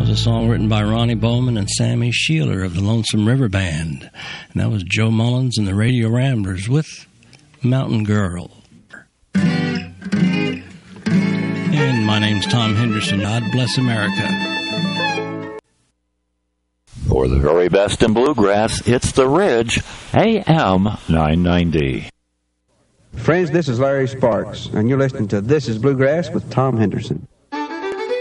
was a song written by Ronnie Bowman and Sammy Sheeler of the Lonesome River Band. And that was Joe Mullins and the Radio Ramblers with Mountain Girl. And my name's Tom Henderson. God bless America. For the very best in bluegrass, it's The Ridge, AM 990. Friends, this is Larry Sparks, and you're listening to This is Bluegrass with Tom Henderson.